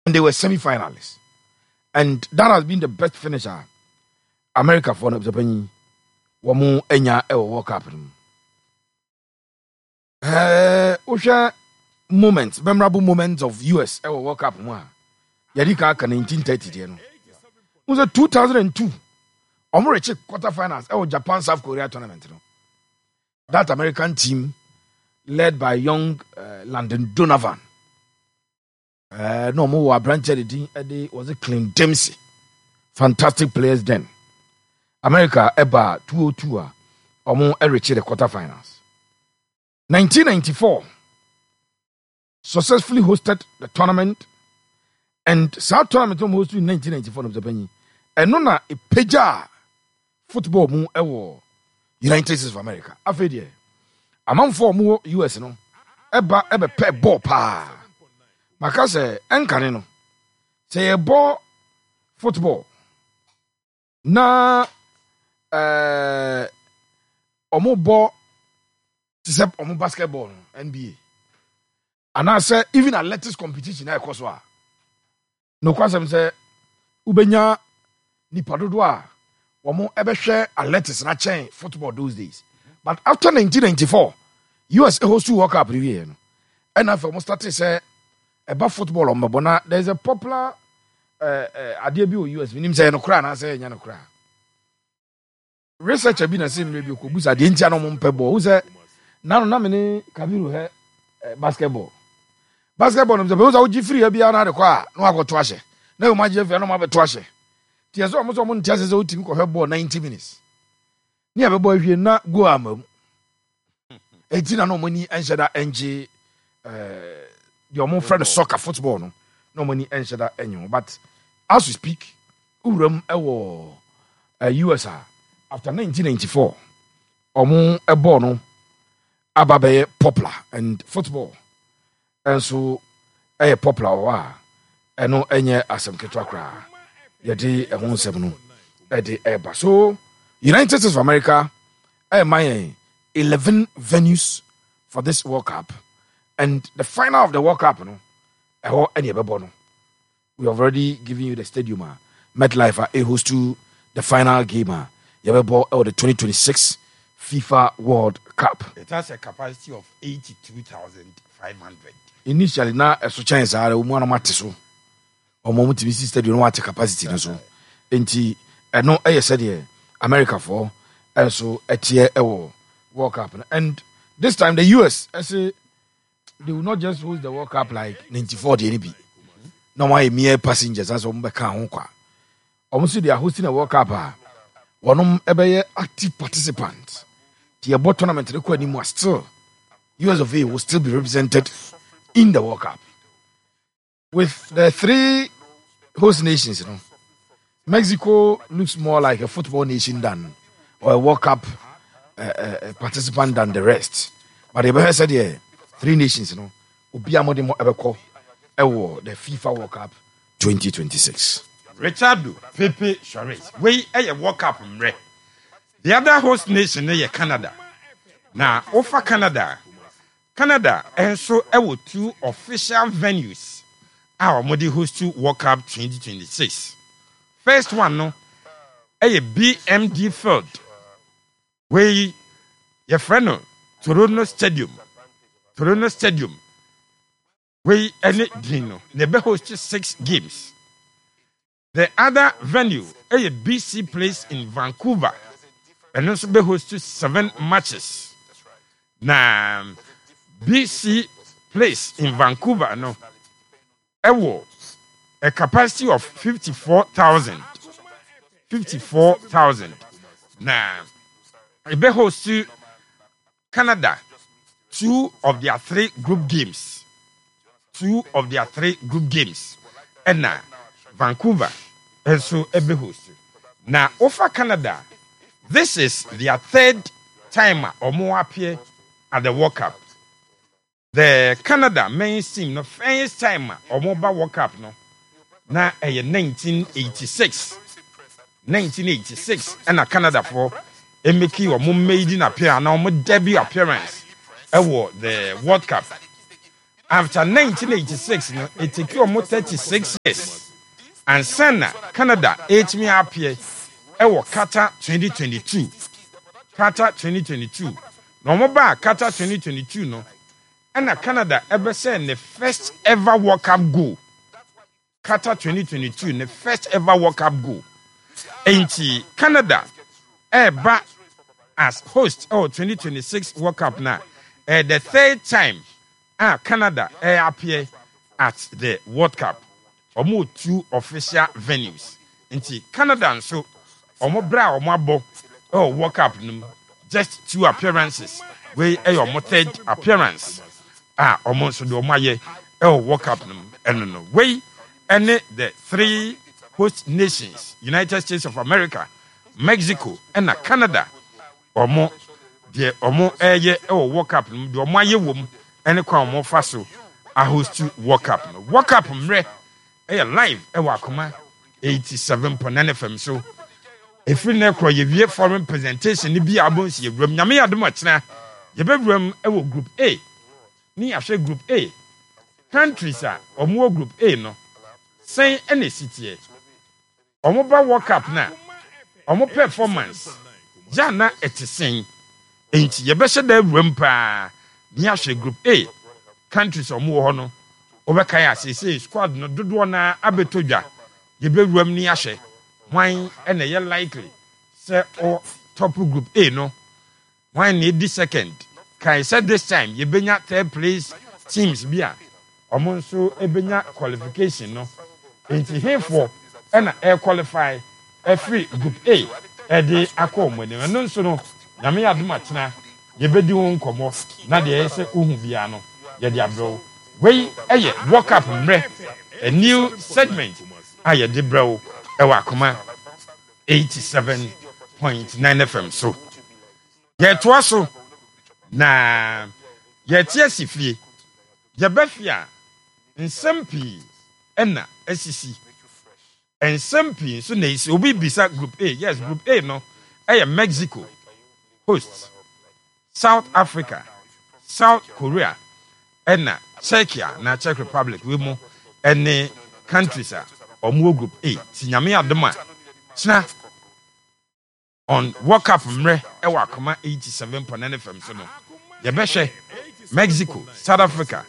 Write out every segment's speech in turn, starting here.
they were semi-finalists. And that has been the best finisher America for the Wamu Enya World Cup. Moments, memorable moments of US World Cup. Yadika 1930. It was a 2002. Omoriche quarterfinals Japan South Korea tournament. That American team led by young Landon Donovan. No more branch was a Clint Dempsey. Fantastic players then. America Eba 202 Omo reached the quarterfinals. 1994 successfully hosted the tournament, and South tournament hosted in 1994 of Japan. And nona a peja football mu ewo United States of America. Afedie among for mu US no eba pe ball pa. Maka se enkane no se ye ball football na omo ball except omo basketball no NBA and I say even athletics competition na ekoso a no kwasem say ubenya nipa dodo a omo ebehwe athletics na chain football those days. But after 1994 US host World Cup review no and after almost started say about football on Mabona, there's a popular idea bi US. We say no kra na say nya no kra. Research abi na say maybe ko busa de ntia no mpebo. Who say na no na me ni Kabiru he basketball. Basketball no say we say uji free abi na de kwa no akoto ahye. Na you imagine if you no ma beto ahye. Tie so mo so mo ntia say utimi ko ball 90 minutes. Ni abebo ahwie na go amam. Enti na no mo ni enhye da enje the omo friend soccer football no money enshada enyo. But as we speak, uram ewo USA after 1994 omo ebo no ababe popular and football and so popular wa eno enye asem ketwa kra yedi ehun sem no edi eba. So United States of America my 11 venues for this World Cup. And the final of the World Cup, we have already given you the stadium. MetLife a host to the final game. The 2026 FIFA World Cup. It has a capacity of 82,500. Initially, now a chance are one of Matiso or moment to visit stadium. What capacity? So, enti no, I said here America for also a tier World Cup, and this time the US I say. They will not just host the World Cup like 94 DNB. No more mere passengers as Ombeka Honka. Almost they are hosting a World Cup. One active participant. The abort tournament record him was still US of A will still be represented in the World Cup. With the three host nations, Mexico looks more like a football nation than or a World Cup participant than the rest. But they said yeah. Three nations, Obiamode mo ebeko ewo the FIFA World Cup 2026. Richardo Pepe Suarez. We a World Cup mre. The other host nation is Canada. Now, over Canada also ewo two official venues. Our modi host to World Cup 2026. First one no, a BMD Field. We your friend Toronto Stadium, where any dino, never hosted 6 games. The other venue, a BC Place in Vancouver, and also be hosted 7 matches. Now, BC Place in Vancouver, no, a capacity of 54,000. 54,000. Now, it be hosted Canada. 2 of their 3 group games. And now, Vancouver also a host. Now, over Canada, this is their 3rd time or more appear at the World Cup. The Canada main team, no first time or more by World Cup, no. Now, 1986. 1986, and a Canada for a Mickey or more maiden appearance, now more debut appearance. The World Cup. After 1986, no, it took almost 36 years. And Sana, Canada, me up here, Qatar 2022. Qatar 2022. No more back, Qatar 2022, no. And Canada ever sent the first ever World Cup goal. Qatar 2022, the first ever World Cup goal. And Canada, back as host 2026 World Cup now. The third time, Canada appear at the World Cup. Almost 2 official venues. Inti Canada and so bra abo World Cup just 2 appearances. We your third appearance. Almost do omaye World Cup no. We any the 3 host nations, United States of America, Mexico, and Canada. World Cup no do omaye wom any kwa faso a host World Cup no. World Cup mre live Akoma 87.9 FM so if you nekro ye foreign presentation ni bi abonsi ye bram nyame adom achena ye bebram group A ni ahwe group A countries a omo group A no say any city omo ba World Cup na omo performance jana etisen enti ye be hye bram pa ni ahwe group A countries omo ho no obekaya say squad no dodo na abetodwa ye bewuram ni ahye hwan ene ye likely say o top group A no hwan need the second kai said this time ye benya third place teams bia omo nso ebenya qualification no enti herefore ena qualify every group A de akom ne no nso no nyame adoma tena ye bedi won komo na de ye say ohu bia no ye de abro we World Cup mre a new segment aye de bro Akoma 87.9 FM so ye to aso na ye tie sifie ye bafia nsempi ena asisi nsempi so na isi obi bisa group A yes group A no Mexico host South Africa South Korea ena Czechia na Czech Republic we mo any countries omo group A tinyame adoma china on World Cup mre Akoma 87.9 FM so no ye behwe Mexico South Africa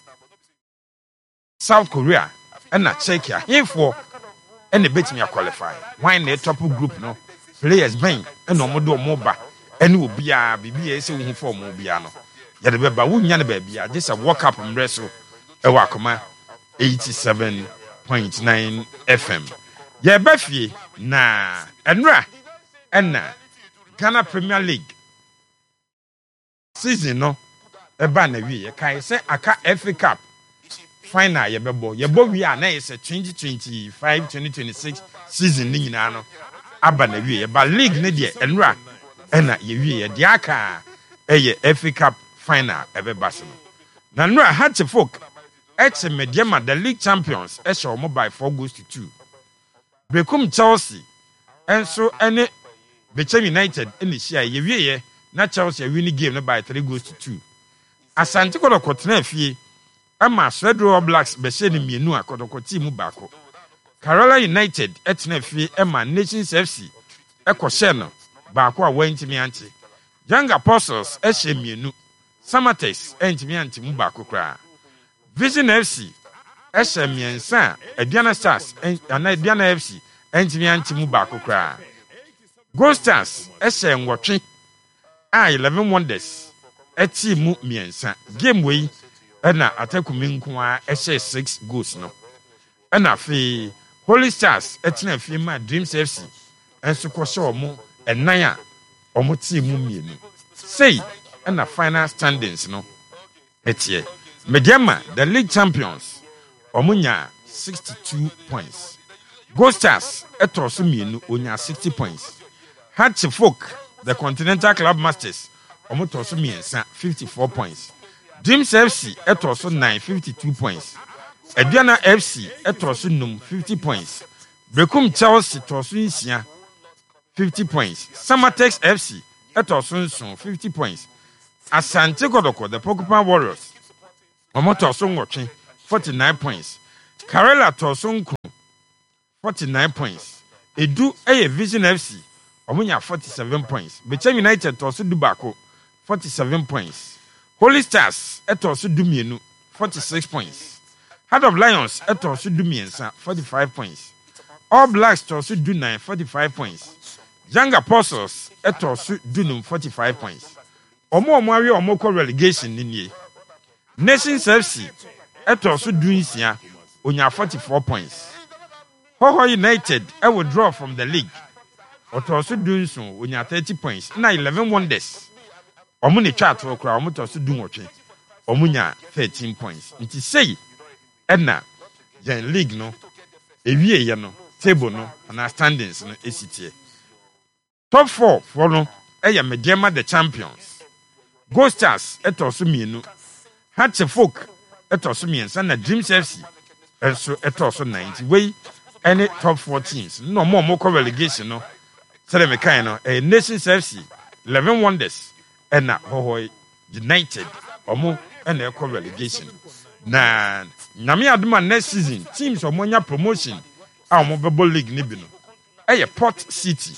South Korea ena Czechia herefore ene betimi qualify why na top group no players ben ena omo do omo ba ene obia bibia ese wo hu for omo bia no ye de beba wo nya ne ba bia just a World Cup mre so Akoma 87.9 FM ye bafie na enra ena Ghana Premier League season no eba na wi ye kai say aka FA Cup final ye bebo wi a na ye say 2025-2026 season ni nyina no aba na wi ye ba league ne de enra ena ye wi ye de aka FA Cup final ebeba so na enra Hatchfolk Mediama the league champions omo by 4 goals to 2 Bekum Chelsea enso ene Bechem United ene shia ye wiye na Chelsea win game no by 3 goals to 2 Asante Kodokotena fie ama Swedro Blacks be she ne mienu akodokoti mu bako Kerala United etena fie ema Nations FC ekoshe no bako a wantimi anti Young Apostles ehye mienu Samatex entimi anti mu bako kra Vision FC miensa Aduana Stars and Aduana FC entimi anti mu bako kra Gold Stars nwotwe 11 Wonders mu miensa game wey na atakumi nkoa 6 goals no na fe Holy Stars etina fe ma Dreams FC enso kwose omo enan a omo team mu mienu sei na final standings no etie Mediama the league champions omunya 62 points Gold Stars etoso mienu onya 60 points Hatchfolk the Continental Club Masters omotoso miensa 54 points Dreams FC etoso 52 points Aduana FC etoso 50 points Bekum Chelsea toso nsia 50 points Samatex FC etoso 50 points Asante Kodoko the Porcupine Warriors Omoto so nwotwe 49 points. Karela Tosonko 49 points. Edu Vision FC omunya 47 points. Bechem United Tosu Dubako 47 points. Holy Stars Tosu Dumienu 46 points. Heart of Lions Tosu Dumiensa 45 points. All Blacks Tosu Dunai 45 points. Young Apostles Tosu Dunum 45 points. Omo Omari Omoko relegation ninie. Nations FC Tosu Dunisia onya 44 points. Hoho United withdraw from the league. Otosu Dunso onya 30 points. Na 11 Wonders. Omu ne chat okra omu tosu dunwotwe. Omunya 13 points. Nti sei na yen league no ewie ye no table no na standings no esitie. Top 4 for no Medema the champions. Ghost Stars etosu mienu. Hatche Folk etosu miensa na Dreams FC enso etosu 90. We any top 4 teams. No more relegation no. Sele me kan no Nations FC 11 Wonders and Hohoi United omo and eco relegation. Na nyame aduma next season teams omonya promotion a omo bebo league ni bi no. Port City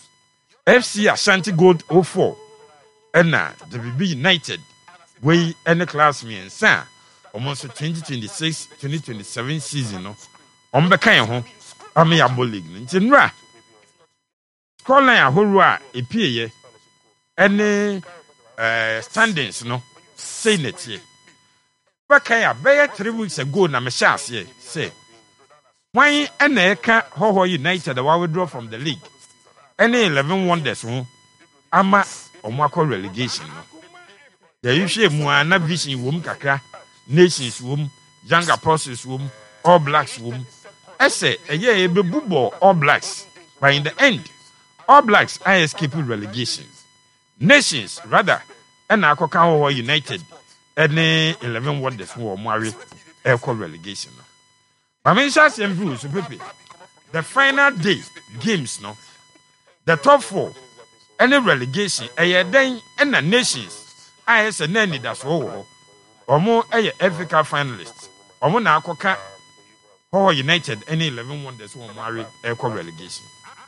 FC Ashanti Gold 04 and WB United we any class me and sa almost 2026-2027 season no. Ombe kan ho ame ya league nti nra scoreline ahoro a epieye any standings no say netie bakaya be 3 weeks ago na me shase say when eneka Hoho United wa withdraw from the league any 11 Wonders ho ama omako relegation no ya yihwe mu ana Vision wom kakra Nations wom Young Apostles wom All Blacks wom ese eye bebubo All Blacks but in the end All Blacks are escaping relegation. Nations rather and Akoka Hoho United any 11 Wonders who marry equal relegation. But me shall say views pepe. The final day games no. The top 4 any relegation then and the Nations is a nanny that's all. Omo FA Cup finalists. Omo na Akoka Hoho United any 11 Wonders who marry equal relegation.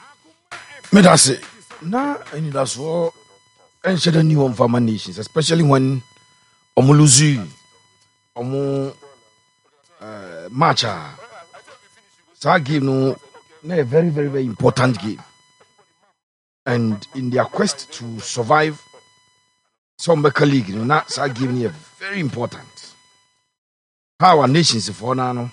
Me da say na any that's all and share the new home for nations, especially when omuluzu omu matcha. So I give no a very, very, very important game. And in their quest to survive some league, so I give me a very important. How our nations for now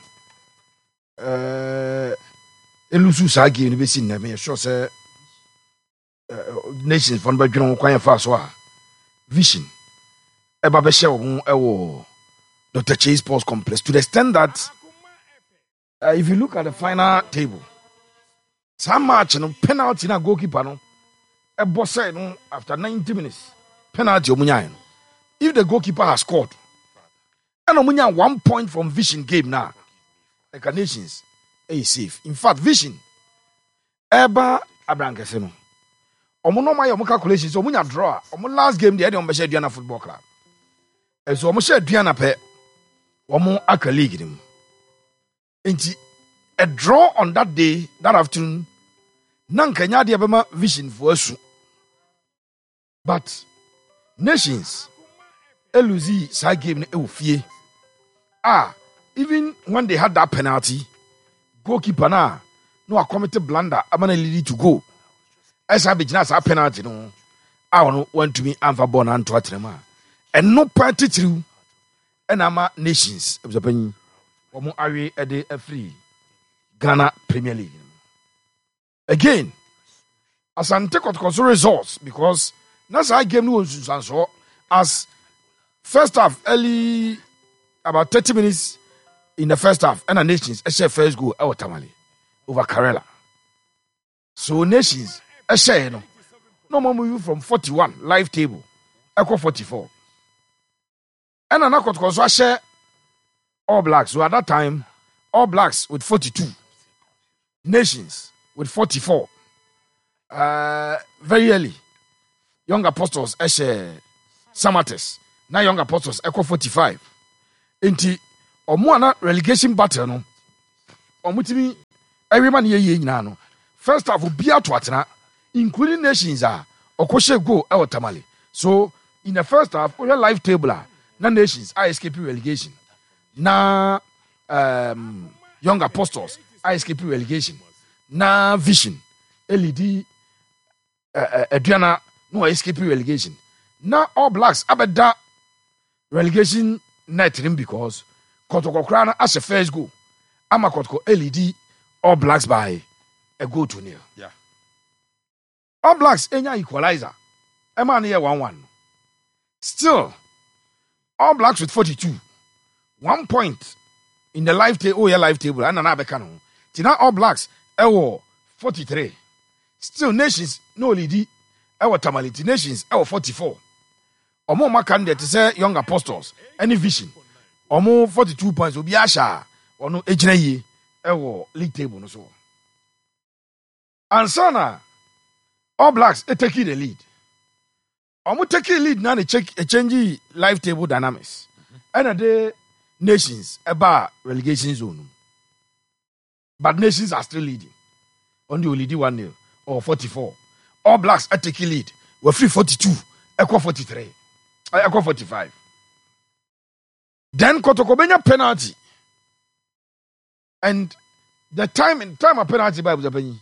elusu sa give ni be sin na me sure say nations for be dwon kwan fa so a Vision eba be share wo ewo Dr. Chase Sports Complex to the extent that if you look at the final table some match no penalty na goalkeeper no ebo say no after 90 minutes penalty omunya no if the goalkeeper has scored and omunya 1 point from Vision game now like nations is safe. In fact Vision eba abrankese no omo no my omo calculations omo nya draw omo last game dey omo be share Aduana Football Club so omo share Aduana pe omo aka league nim enti a draw on that day that afternoon na nkanya de bema Vision for asu but Nations eluzi sa game ne efie even when they had that penalty goalkeeper no committed blunder amana lead to go as I begin as a penalty no I want to me anfa ball na nto atrema and no party through and ama Nations omo awe e free Ghana Premier League again as I take out results because that's how game no so as first half early about 30 minutes in the first half and the Nations share first goal out Tamale over Karela so Nations share no more move from 41 live table equal 44 and another share All Blacks so at that time All Blacks with 42 Nations with 44 very early Young Apostles share Samates now Young Apostles equal 45 enti omo ana relegation battle no omo timi everyman ye nyina no first half obi ato atena including nations okoshe go e Tamale. So in the first half we live table na nations are escaping relegation na young apostles are escaping relegation na vision LED Adriana no escaping relegation na All Blacks abeda relegation net him because Kotoko Krana as a first goal ama Kotoko LED All Blacks by a goal to nil. Yeah. All Blacks enya equalizer. Emma near 1-1. Still, All Blacks with 42. 1 point in the live table. Live table. And another canon. Tina All Blacks 43. Still nations no lady. Tamale nations 44. Omo makande to say young apostles. Any vision. Omo 42 points. Obi asha. Ono ejina yi. League table no so. And sana All Blacks taking the lead. Omo taking lead now they change live table dynamics. And the nations about relegation zone. But nations are still leading. Only leading 1-0 or 44. All Blacks are taking lead. We're free 42. Equal 43. Equal 45. Then Kotokobenya penalty. And the time of penalty by Buzapenyi.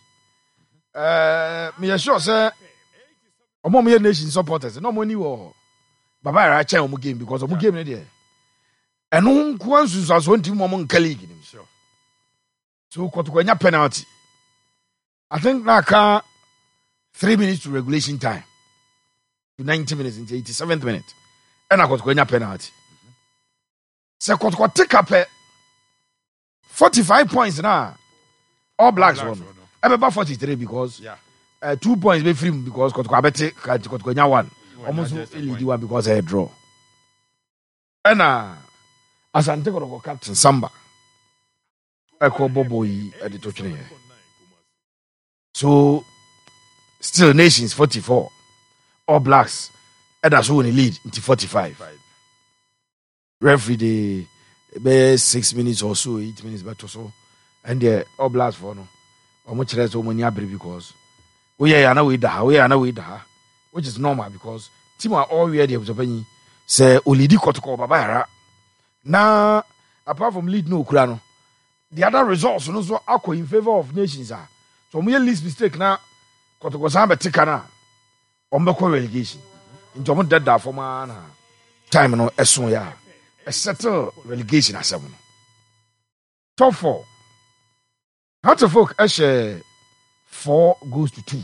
Me sure say omo me nation supporters no money wo baba ra cha omo game because omo game there eno nko ansusu aso ntim omo nka league nim sure so Kotoko penalty. I think na ka 3 minutes to regulation time to 90 minutes into 87th minute and I Kotoko penalty. So Kotoko take up 45 points now. All Blacks won. About 43 because 2 points be free because Kotoko abete Kotoko one. Almost lead one because I draw. And Asante Kotoko captain Samba. Eko Boboyi at the touching. So still nations 44. All Blacks that's who lead into 45. Referee the 6 minutes or so, 8 minutes better so. And the All Blacks for no. Or much less money because we are now with that, which is normal because team are all ready to penny say Olidi Kotoko Babara. Now, apart from lead no Kurano, the other results also are in favor of nations are. So we least mistake now Kotoko Samba Tikana on the relegation. In German dead that for man time no esoya a settle relegation as 7. Top 4. How to folk 4 goes to 2.